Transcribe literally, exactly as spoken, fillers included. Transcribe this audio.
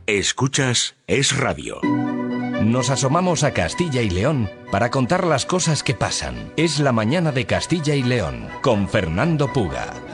Escuchas Es Radio. Nos asomamos a Castilla y León para contar las cosas que pasan. Es la mañana de Castilla y León con Fernando Puga.